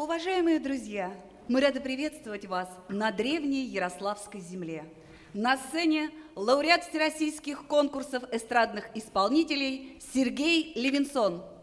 Уважаемые друзья, мы рады приветствовать вас на древней Ярославской земле. На сцене лауреат всероссийских конкурсов эстрадных исполнителей Сергей Левинсон.